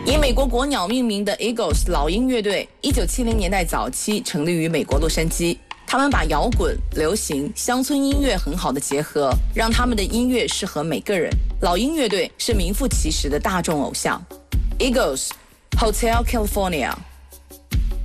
以美国国鸟命名的 Eagles 老鹰乐队，1970年代早期成立于美国洛杉矶。他们把摇滚、流行、乡村音乐很好的结合，让他们的音乐适合每个人。老鹰乐队是名副其实的大众偶像。Eagles Hotel California。